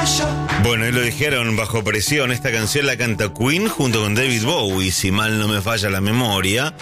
Bueno, y lo dijeron bajo presión. Esta canción la canta Queen junto con David Bowie, si mal no me falla la memoria.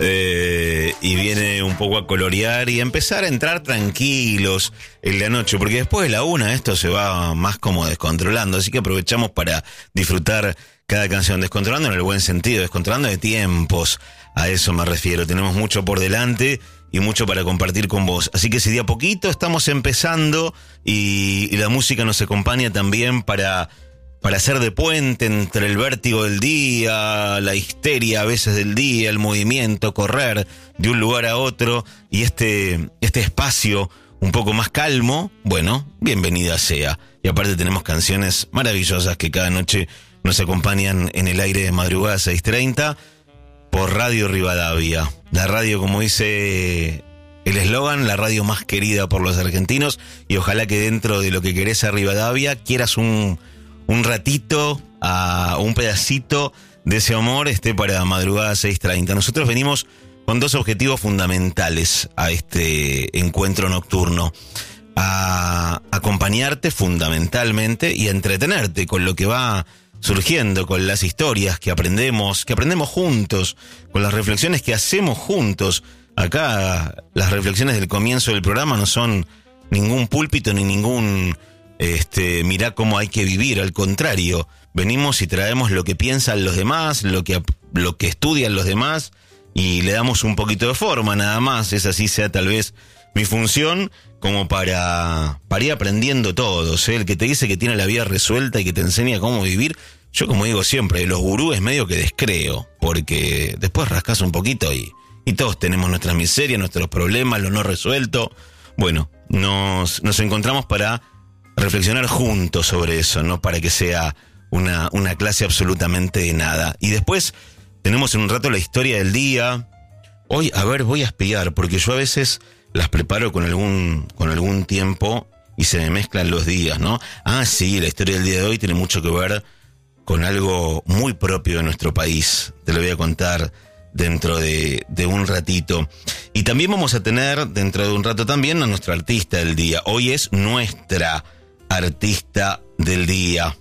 Y viene un poco a colorear y a empezar a entrar tranquilos en la noche, porque después de la 1 esto se va más como descontrolando, así que aprovechamos para disfrutar cada canción, descontrolando en el buen sentido, descontrolando de tiempos, a eso me refiero. Tenemos mucho por delante y mucho para compartir con vos, así que si de a poquito estamos empezando y la música nos acompaña también para hacer de puente entre el vértigo del día, la histeria a veces del día, el movimiento, correr de un lugar a otro y este espacio un poco más calmo, bueno, bienvenida sea. Y aparte tenemos canciones maravillosas que cada noche nos acompañan en el aire de madrugada 6:30 por Radio Rivadavia. La radio, como dice el eslogan, la radio más querida por los argentinos, y ojalá que dentro de lo que querés a Rivadavia quieras un ratito, un pedacito de ese amor esté para madrugada 6:30. Nosotros venimos con dos objetivos fundamentales a este encuentro nocturno: a acompañarte fundamentalmente y a entretenerte con lo que va surgiendo, con las historias que aprendemos juntos, con las reflexiones que hacemos juntos. Acá las reflexiones del comienzo del programa no son ningún púlpito ni ningún mirá cómo hay que vivir. Al contrario, venimos y traemos lo que piensan los demás, lo que estudian los demás, y le damos un poquito de forma, nada más. Es así sea tal vez mi función, como para ir aprendiendo todos, ¿eh? El que te dice que tiene la vida resuelta y que te enseña cómo vivir, yo como digo siempre, de los gurúes medio que descreo, porque después rascas un poquito y todos tenemos nuestras miserias, nuestros problemas, lo no resuelto. Bueno, nos encontramos para reflexionar juntos sobre eso, no para que sea una clase absolutamente de nada. Y después tenemos en un rato la historia del día. Hoy, a ver, voy a espiar, porque yo a veces las preparo con algún tiempo y se me mezclan los días, ¿no? Ah, sí, la historia del día de hoy tiene mucho que ver con algo muy propio de nuestro país. Te lo voy a contar dentro de un ratito. Y también vamos a tener dentro de un rato también a nuestra artista del día. Hoy es nuestra artista del día,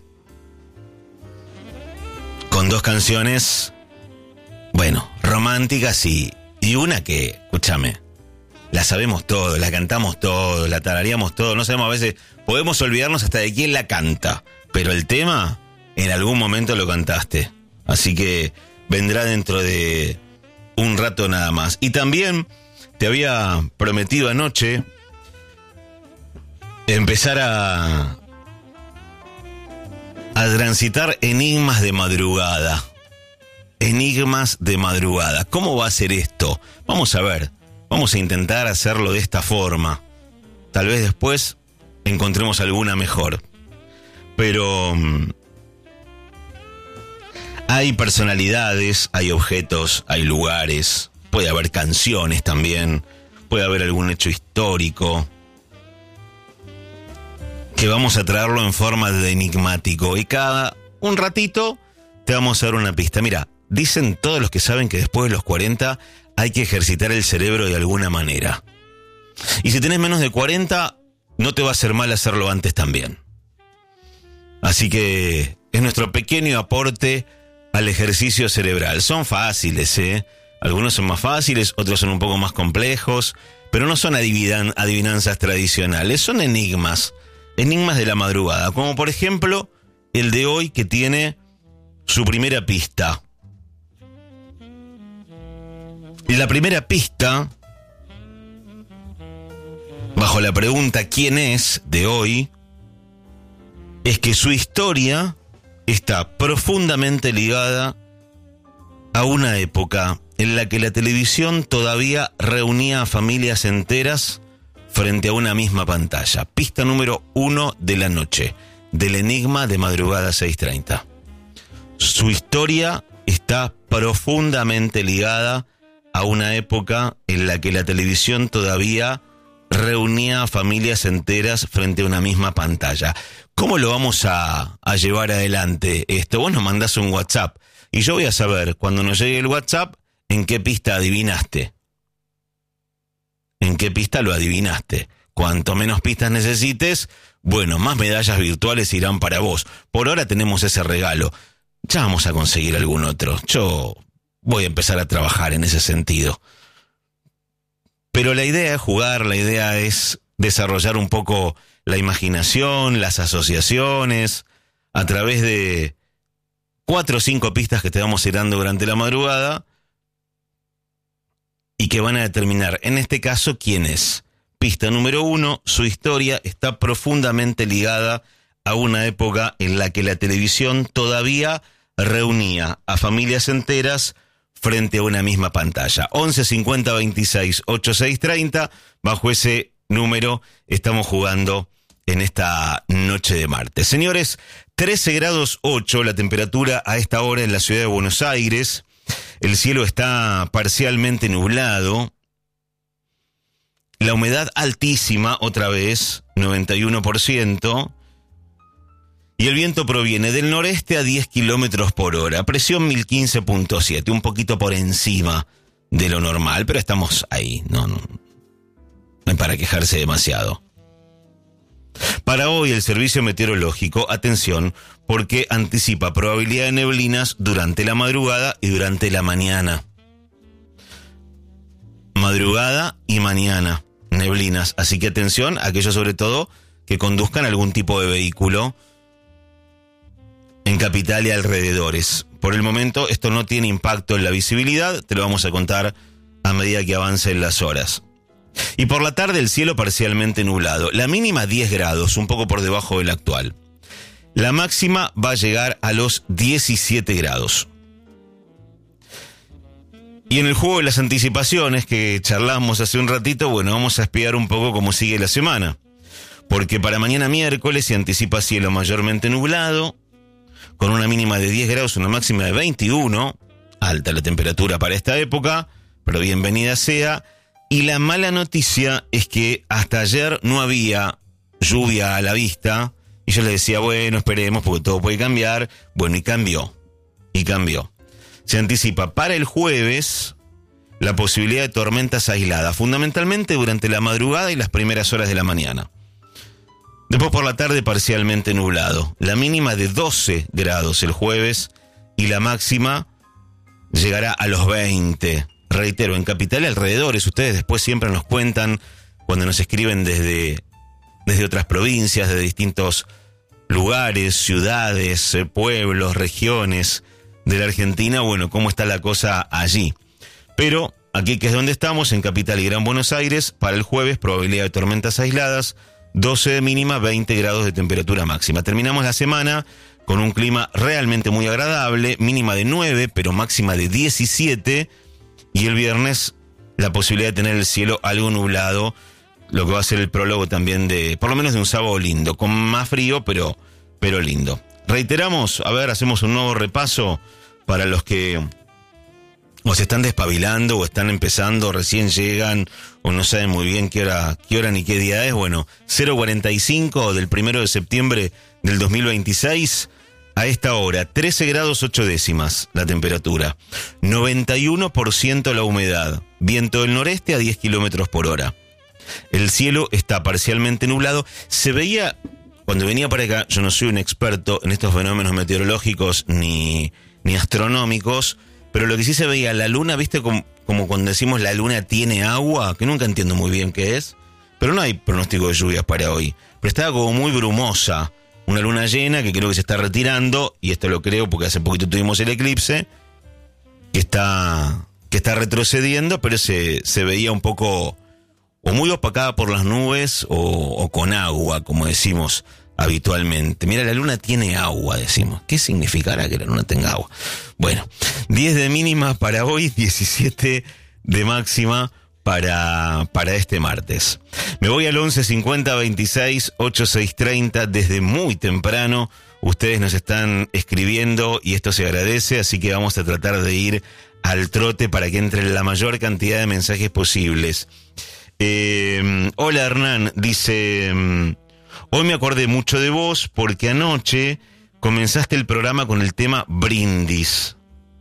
con dos canciones, bueno, románticas y una que, escúchame, la sabemos todos, la cantamos todos, la tarareamos todos, no sabemos, a veces podemos olvidarnos hasta de quién la canta, pero el tema en algún momento lo cantaste, así que vendrá dentro de un rato nada más. Y también te había prometido anoche empezar a transitar enigmas de madrugada. Enigmas de madrugada. ¿Cómo va a ser esto? Vamos a ver. Vamos a intentar hacerlo de esta forma. Tal vez después encontremos alguna mejor. Pero hay personalidades, hay objetos, hay lugares. Puede haber canciones también. Puede haber algún hecho histórico que vamos a traerlo en forma de enigmático. Y cada un ratito te vamos a dar una pista. Mira, dicen todos los que saben que después de los 40 hay que ejercitar el cerebro de alguna manera. Y si tenés menos de 40, no te va a hacer mal hacerlo antes también. Así que es nuestro pequeño aporte al ejercicio cerebral. Son fáciles, ¿eh? Algunos son más fáciles, otros son un poco más complejos, pero no son adivinanzas tradicionales, son enigmas. Enigmas de la madrugada, como por ejemplo el de hoy, que tiene su primera pista. Y la primera pista, bajo la pregunta ¿quién es?, de hoy, es que su historia está profundamente ligada a una época en la que la televisión todavía reunía a familias enteras frente a una misma pantalla. Pista número 1 de la noche, del enigma de madrugada 6:30. Su historia está profundamente ligada a una época en la que la televisión todavía reunía a familias enteras frente a una misma pantalla. ¿Cómo lo vamos a llevar adelante esto? Vos nos mandás un WhatsApp y yo voy a saber, cuando nos llegue el WhatsApp, en qué pista adivinaste. ¿En qué pista lo adivinaste? Cuanto menos pistas necesites, Bueno, más medallas virtuales irán para vos. Por ahora tenemos ese regalo. Ya vamos a conseguir algún otro. Yo voy a empezar a trabajar en ese sentido. Pero la idea es jugar, la idea es desarrollar un poco la imaginación, las asociaciones, a través de 4 o 5 pistas que te vamos a ir dando durante la madrugada y que van a determinar, en este caso, quién es. Pista número 1, su historia está profundamente ligada a una época en la que la televisión todavía reunía a familias enteras frente a una misma pantalla. 11 50 26 86 30, bajo ese número estamos jugando en esta noche de martes. Señores, 13 grados 8 la temperatura a esta hora en la ciudad de Buenos Aires. El cielo está parcialmente nublado. La humedad altísima, otra vez, 91%. Y el viento proviene del noreste a 10 kilómetros por hora. Presión 1015.7, un poquito por encima de lo normal, pero estamos ahí. No hay para quejarse demasiado. Para hoy el servicio meteorológico, atención, porque anticipa probabilidad de neblinas durante la madrugada y durante la mañana. Madrugada y mañana, neblinas. Así que atención a aquellos sobre todo que conduzcan algún tipo de vehículo en capital y alrededores. Por el momento esto no tiene impacto en la visibilidad, te lo vamos a contar a medida que avancen las horas. Y por la tarde el cielo parcialmente nublado. La mínima 10 grados, un poco por debajo del actual. La máxima va a llegar a los 17 grados. Y en el juego de las anticipaciones que charlamos hace un ratito, bueno, vamos a espiar un poco cómo sigue la semana. Porque para mañana miércoles se anticipa cielo mayormente nublado, con una mínima de 10 grados, una máxima de 21. Alta la temperatura para esta época, pero bienvenida sea. Y la mala noticia es que hasta ayer no había lluvia a la vista. Y yo les decía, bueno, esperemos porque todo puede cambiar. Bueno, y cambió. Se anticipa para el jueves la posibilidad de tormentas aisladas, fundamentalmente durante la madrugada y las primeras horas de la mañana. Después por la tarde parcialmente nublado. La mínima de 12 grados el jueves y la máxima llegará a los 20. Reitero, en capital y alrededores, ustedes después siempre nos cuentan cuando nos escriben desde otras provincias, de distintos lugares, ciudades, pueblos, regiones de la Argentina, bueno, cómo está la cosa allí. Pero aquí que es donde estamos, en capital y Gran Buenos Aires, para el jueves probabilidad de tormentas aisladas, 12 de mínima, 20 grados de temperatura máxima. Terminamos la semana con un clima realmente muy agradable, mínima de 9, pero máxima de 17. Y el viernes la posibilidad de tener el cielo algo nublado, lo que va a ser el prólogo también de, por lo menos de un sábado lindo, con más frío, pero lindo. Reiteramos, hacemos un nuevo repaso para los que o se están despabilando o están empezando, recién llegan o no saben muy bien qué hora ni qué día es. Bueno, 0:45 del 1 de septiembre del 2026. A esta hora, 13 grados 8 décimas la temperatura, 91% la humedad, viento del noreste a 10 kilómetros por hora. El cielo está parcialmente nublado. Se veía, cuando venía para acá, yo no soy un experto en estos fenómenos meteorológicos ni astronómicos, pero lo que sí se veía, la luna, viste como cuando decimos la luna tiene agua, que nunca entiendo muy bien qué es, pero no hay pronóstico de lluvias para hoy. Pero estaba como muy brumosa. Una luna llena que creo que se está retirando, y esto lo creo porque hace poquito tuvimos el eclipse, que está retrocediendo, pero se veía un poco o muy opacada por las nubes o con agua, como decimos habitualmente. Mira, la luna tiene agua, decimos. ¿Qué significará que la luna tenga agua? Bueno, 10 de mínima para hoy, 17 de máxima para este martes. Me voy al 11 50 26 86 30. Desde muy temprano ustedes nos están escribiendo y esto se agradece, así que vamos a tratar de ir al trote para que entre la mayor cantidad de mensajes posibles. Hola Hernán, dice, hoy me acordé mucho de vos porque anoche comenzaste el programa con el tema brindis.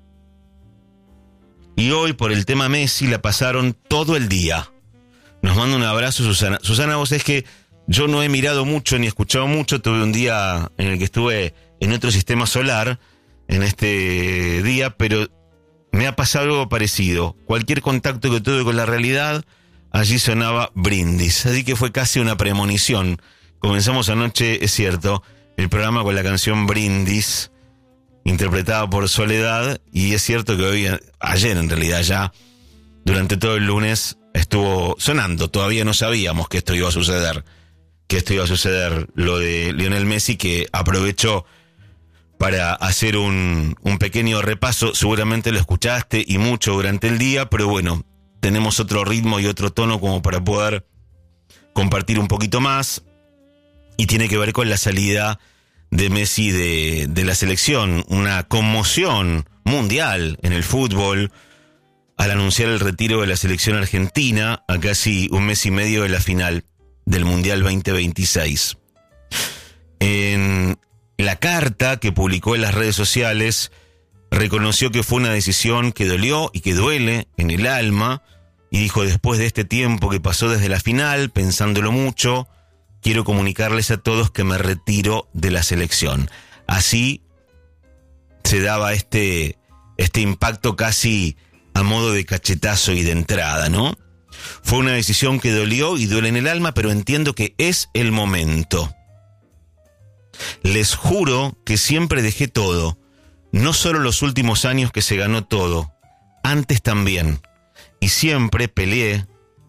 Y hoy por el tema Messi la pasaron todo el día. Nos manda un abrazo Susana. Susana, vos es que Yo no he mirado mucho ni escuchado mucho, tuve un día en el que estuve en otro sistema solar, en este día, pero me ha pasado algo parecido. Cualquier contacto que tuve con la realidad, allí sonaba Brindis, así que fue casi una premonición. Comenzamos anoche, es cierto, el programa con la canción Brindis, interpretada por Soledad, y es cierto que ayer en realidad ya, durante todo el lunes, estuvo sonando. Todavía no sabíamos que esto iba a suceder, lo de Lionel Messi, que aprovechó para hacer un pequeño repaso. Seguramente lo escuchaste y mucho durante el día, pero bueno, tenemos otro ritmo y otro tono como para poder compartir un poquito más, y tiene que ver con la salida de Messi de la selección, una conmoción mundial en el fútbol al anunciar el retiro de la selección argentina a casi un mes y medio de la final del Mundial 2026. En la carta que publicó en las redes sociales, reconoció que fue una decisión que dolió y que duele en el alma, y dijo: después de este tiempo que pasó desde la final, pensándolo mucho, quiero comunicarles a todos que me retiro de la selección. Así se daba este impacto casi a modo de cachetazo y de entrada, ¿no? Fue una decisión que dolió y duele en el alma, pero entiendo que es el momento. Les juro que siempre dejé todo, no solo los últimos años que se ganó todo, antes también, y siempre peleé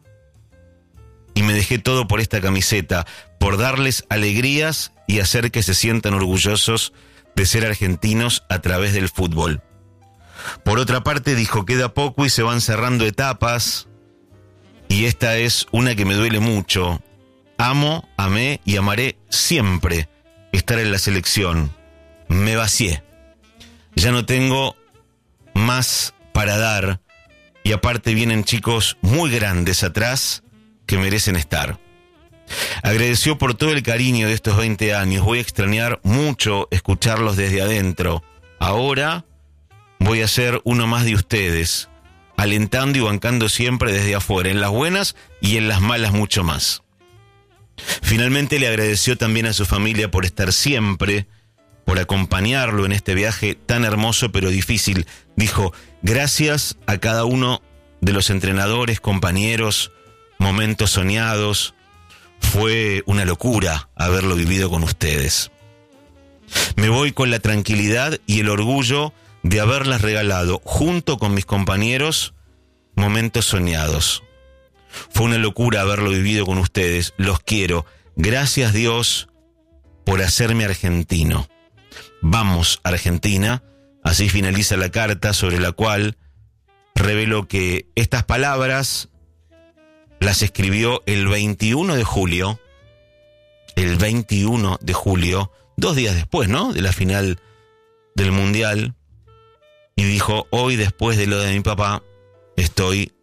y me dejé todo por esta camiseta, por darles alegrías y hacer que se sientan orgullosos de ser argentinos a través del fútbol. Por otra parte, dijo, queda poco y se van cerrando etapas, y esta es una que me duele mucho. Amo, amé y amaré siempre estar en la selección. Me vacié. Ya no tengo más para dar, y aparte vienen chicos muy grandes atrás que merecen estar. Agradeció por todo el cariño de estos 20 años. Voy a extrañar mucho escucharlos desde adentro. Ahora voy a ser uno más de ustedes, alentando y bancando siempre desde afuera, en las buenas y en las malas mucho más. Finalmente le agradeció también a su familia por estar siempre, por acompañarlo en este viaje tan hermoso pero difícil. Dijo, gracias a cada uno de los entrenadores, compañeros, momentos soñados. Fue una locura haberlo vivido con ustedes. Me voy con la tranquilidad y el orgullo de haberles regalado, junto con mis compañeros, momentos soñados. Fue una locura haberlo vivido con ustedes. Los quiero. Gracias, Dios, por hacerme argentino. Vamos, Argentina. Así finaliza la carta, sobre la cual reveló que estas palabras las escribió el 21 de julio. El 21 de julio, 2 días después, ¿no?, de la final del Mundial. Y dijo, hoy después de lo de mi papá, estoy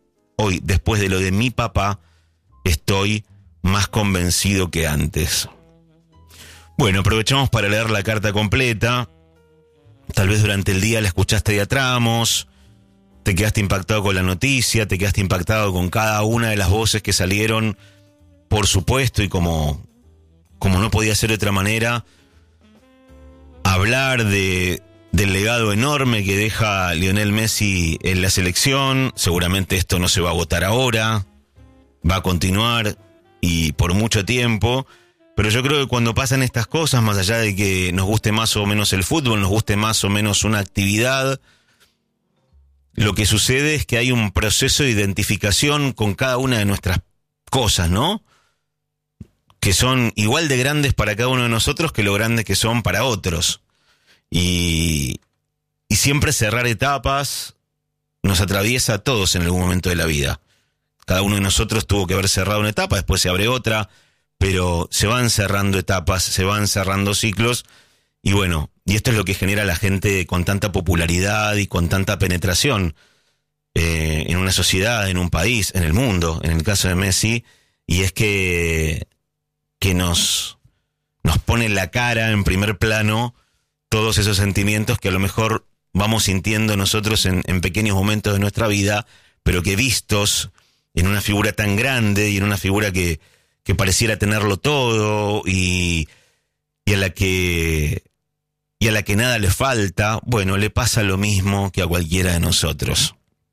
más convencido que antes. Bueno, aprovechamos para leer la carta completa. Tal vez durante el día la escuchaste de a tramos, te quedaste impactado con la noticia, te quedaste impactado con cada una de las voces que salieron, por supuesto, y como no podía ser de otra manera, hablar del legado enorme que deja Lionel Messi en la selección. Seguramente esto no se va a agotar ahora, va a continuar y por mucho tiempo, pero yo creo que cuando pasan estas cosas, más allá de que nos guste más o menos el fútbol, nos guste más o menos una actividad, lo que sucede es que hay un proceso de identificación con cada una de nuestras cosas, ¿no?, que son igual de grandes para cada uno de nosotros que lo grandes que son para otros. Y siempre cerrar etapas nos atraviesa a todos en algún momento de la vida. Cada uno de nosotros tuvo que haber cerrado una etapa, después se abre otra, pero se van cerrando etapas, se van cerrando ciclos, y bueno, y esto es lo que genera a la gente con tanta popularidad y con tanta penetración en una sociedad, en un país, en el mundo, en el caso de Messi, y es que nos pone en la cara, en primer plano, todos esos sentimientos que a lo mejor vamos sintiendo nosotros en pequeños momentos de nuestra vida, pero que vistos en una figura tan grande y en una figura que que pareciera tenerlo todo y a la que nada le falta, bueno, le pasa lo mismo que a cualquiera de nosotros.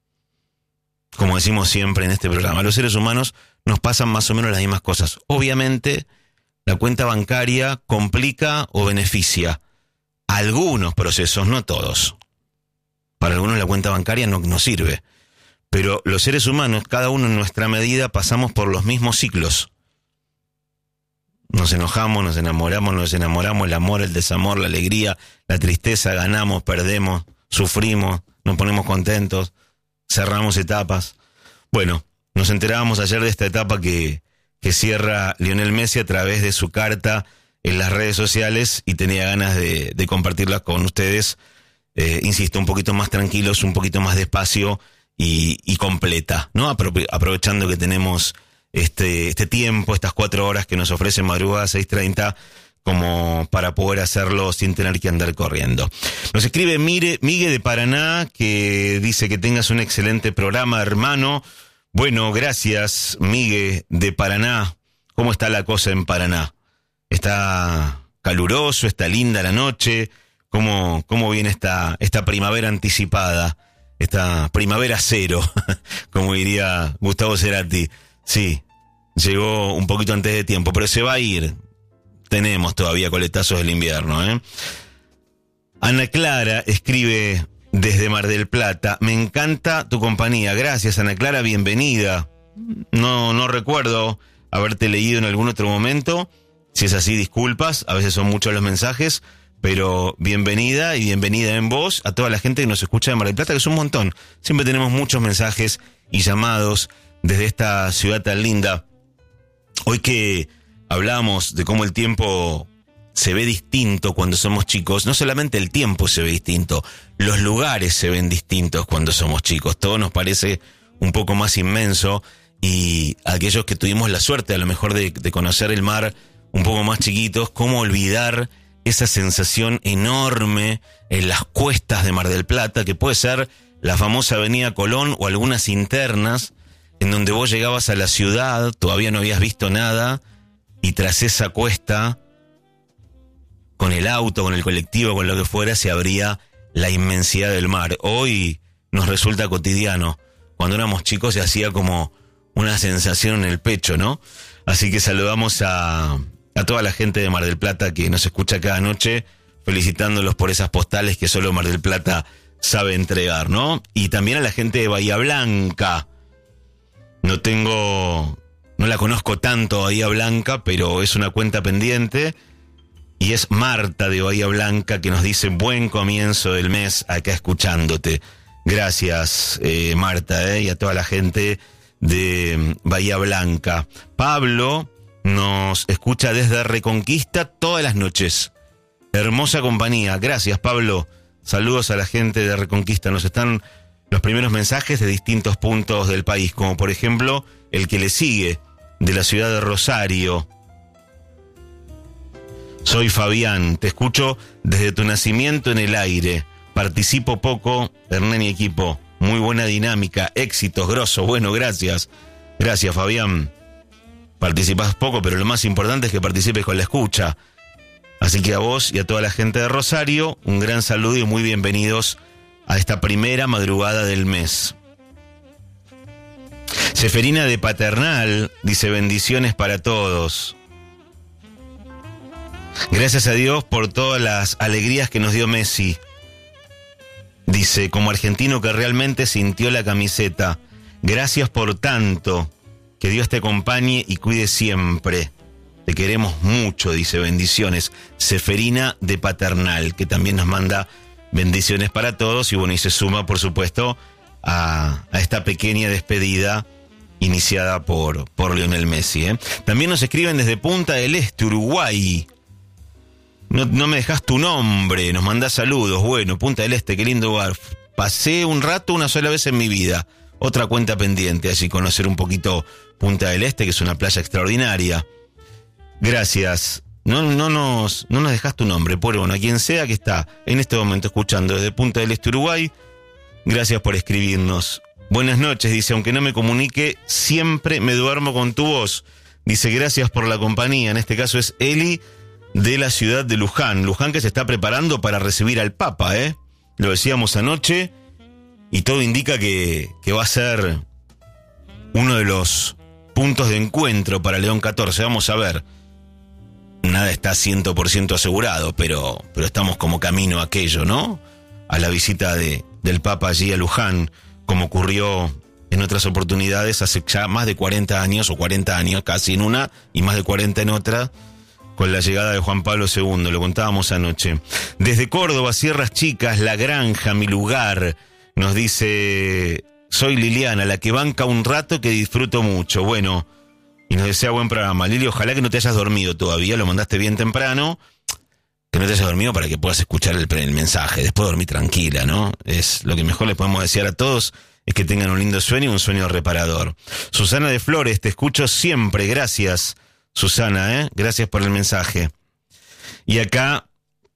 Como decimos siempre en este programa, a los seres humanos nos pasan más o menos las mismas cosas. Obviamente, la cuenta bancaria complica o beneficia algunos procesos, no todos. Para algunos la cuenta bancaria no sirve. Pero los seres humanos, cada uno en nuestra medida, pasamos por los mismos ciclos. Nos enojamos, nos enamoramos, el amor, el desamor, la alegría, la tristeza, ganamos, perdemos, sufrimos, nos ponemos contentos, cerramos etapas. Bueno, nos enterábamos ayer de esta etapa que cierra Lionel Messi a través de su carta en las redes sociales y tenía ganas de compartirlas con ustedes, insisto, un poquito más tranquilos, un poquito más despacio y completa, ¿no? Aprovechando que tenemos este tiempo, estas 4 horas que nos ofrece Madrugada 6:30, como para poder hacerlo sin tener que andar corriendo. Nos escribe Migue de Paraná, que dice que tengas un excelente programa, hermano. Bueno, gracias, Migue de Paraná. ¿Cómo está la cosa en Paraná? ¿Está caluroso? ¿Está linda la noche? ¿Cómo viene esta primavera anticipada? Esta primavera cero, como diría Gustavo Cerati. Sí, llegó un poquito antes de tiempo, pero se va a ir. Tenemos todavía coletazos del invierno, ¿eh? Ana Clara escribe desde Mar del Plata: me encanta tu compañía. Gracias, Ana Clara, bienvenida. No recuerdo haberte leído en algún otro momento. Si es así, disculpas, a veces son muchos los mensajes, pero bienvenida y bienvenida en voz a toda la gente que nos escucha de Mar del Plata, que es un montón. Siempre tenemos muchos mensajes y llamados desde esta ciudad tan linda. Hoy que hablamos de cómo el tiempo se ve distinto cuando somos chicos, no solamente el tiempo se ve distinto, los lugares se ven distintos cuando somos chicos. Todo nos parece un poco más inmenso y aquellos que tuvimos la suerte a lo mejor de conocer el mar un poco más chiquitos, ¿cómo olvidar esa sensación enorme en las cuestas de Mar del Plata, que puede ser la famosa Avenida Colón o algunas internas, en donde vos llegabas a la ciudad, todavía no habías visto nada, y tras esa cuesta, con el auto, con el colectivo, con lo que fuera, se abría la inmensidad del mar. Hoy nos resulta cotidiano. Cuando éramos chicos se hacía como una sensación en el pecho, ¿no? Así que saludamos a toda la gente de Mar del Plata que nos escucha cada noche, felicitándolos por esas postales que solo Mar del Plata sabe entregar, ¿no? Y también a la gente de Bahía Blanca. No la conozco tanto, Bahía Blanca, pero es una cuenta pendiente. Y es Marta de Bahía Blanca que nos dice: buen comienzo del mes acá escuchándote. Gracias, Marta, y a toda la gente de Bahía Blanca. Pablo nos escucha desde Reconquista todas las noches. Hermosa compañía. Gracias, Pablo. Saludos a la gente de Reconquista. Nos están los primeros mensajes de distintos puntos del país, como por ejemplo el que le sigue, de la ciudad de Rosario. Soy Fabián, te escucho desde tu nacimiento en el aire. Participo poco, Hernán y equipo. Muy buena dinámica, éxitos, grosso. Bueno, gracias. Gracias, Fabián. Participás poco, pero lo más importante es que participes con la escucha. Así que a vos y a toda la gente de Rosario, un gran saludo y muy bienvenidos a esta primera madrugada del mes. Seferina de Paternal dice: bendiciones para todos. Gracias a Dios por todas las alegrías que nos dio Messi. Dice: como argentino que realmente sintió la camiseta, gracias por tanto, que Dios te acompañe y cuide siempre. Te queremos mucho, dice, bendiciones. Seferina de Paternal, que también nos manda bendiciones para todos y bueno, y se suma, por supuesto, a esta pequeña despedida iniciada por Lionel Messi, ¿eh? También nos escriben desde Punta del Este, Uruguay. No me dejas tu nombre, nos mandás saludos. Bueno, Punta del Este, qué lindo lugar. Pasé un rato una sola vez en mi vida. Otra cuenta pendiente, así conocer un poquito Punta del Este, que es una playa extraordinaria. Gracias. No nos dejas tu nombre, pero bueno, a quien sea que está en este momento escuchando desde Punta del Este, Uruguay, gracias por escribirnos. Buenas noches, dice, aunque no me comunique, siempre me duermo con tu voz. dice gracias por la compañía. En este caso es Eli de la ciudad de Luján. Luján que se está preparando para recibir al Papa, ¿eh? Lo decíamos anoche y todo indica que va a ser uno de los puntos de encuentro para León XIV. Vamos a ver. Nada está 100% asegurado, pero estamos como camino a aquello, ¿no? A la visita del Papa allí a Luján, como ocurrió en otras oportunidades hace ya más de 40 años, o 40 años casi en una, y más de 40 en otra, con la llegada de Juan Pablo II, lo contábamos anoche. Desde Córdoba, Sierras Chicas, La Granja, mi lugar, nos dice, soy Liliana, la que banca un rato que disfruto mucho. Bueno, y nos desea buen programa. Lili, ojalá que no te hayas dormido todavía, lo mandaste bien temprano, que no te hayas dormido para que puedas escuchar el mensaje, después dormir tranquila, ¿no? Es lo que mejor les podemos desear a todos, es que tengan un lindo sueño y un sueño reparador. Susana de Flores, te escucho siempre, gracias, Susana, gracias por el mensaje. Y acá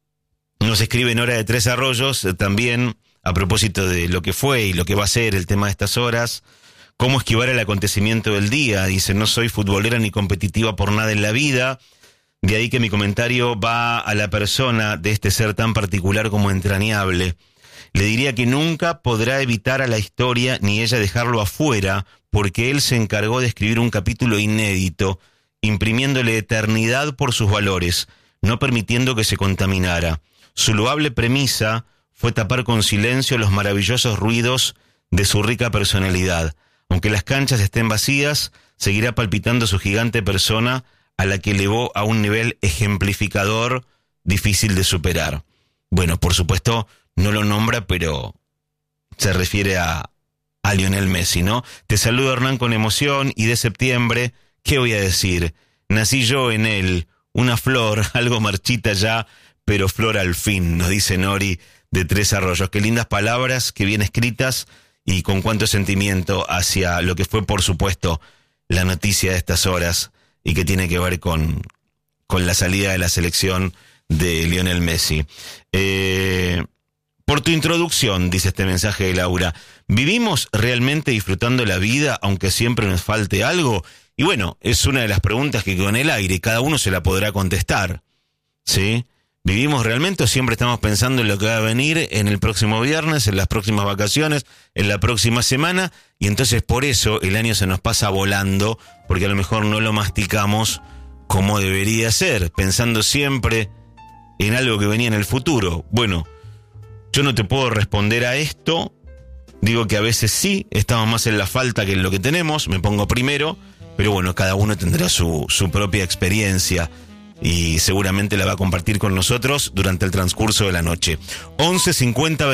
nos escribe Nora de Tres Arroyos, también a propósito de lo que fue y lo que va a ser el tema de estas horas. ¿Cómo esquivar el acontecimiento del día? Dice, no soy futbolera ni competitiva por nada en la vida. De ahí que mi comentario va a la persona de este ser tan particular como entrañable. Le diría que nunca podrá evitar a la historia ni ella dejarlo afuera, porque él se encargó de escribir un capítulo inédito, imprimiéndole eternidad por sus valores, no permitiendo que se contaminara. Su loable premisa fue tapar con silencio los maravillosos ruidos de su rica personalidad. Aunque las canchas estén vacías, seguirá palpitando su gigante persona, a la que elevó a un nivel ejemplificador difícil de superar. Bueno, por supuesto, no lo nombra, pero se refiere a Lionel Messi, ¿no? Te saludo, Hernán, con emoción, y de septiembre, ¿qué voy a decir? Nací yo en él, una flor, algo marchita ya, pero flor al fin, nos dice Nori de Tres Arroyos. Qué lindas palabras, qué bien escritas, y con cuánto sentimiento hacia lo que fue, por supuesto, la noticia de estas horas, y que tiene que ver con la salida de la selección de Lionel Messi. Por tu introducción, dice este mensaje de Laura, ¿vivimos realmente disfrutando la vida aunque siempre nos falte algo? Y bueno, es una de las preguntas que quedó en el aire, cada uno se la podrá contestar, ¿sí? ¿Vivimos realmente o siempre estamos pensando en lo que va a venir en el próximo viernes, en las próximas vacaciones, en la próxima semana? Y entonces por eso el año se nos pasa volando, porque a lo mejor no lo masticamos como debería ser, pensando siempre en algo que venía en el futuro. Bueno, yo no te puedo responder a esto, digo que a veces sí, estamos más en la falta que en lo que tenemos, me pongo primero, pero bueno, cada uno tendrá su propia experiencia y seguramente la va a compartir con nosotros durante el transcurso de la noche. 11 50